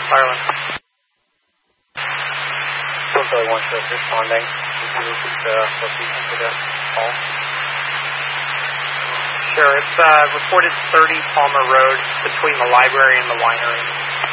Ireland. Philly 1 Swift responding. Could you repeat the location for the call? Sure, it's reported 30 Palmer Road between the library and the winery.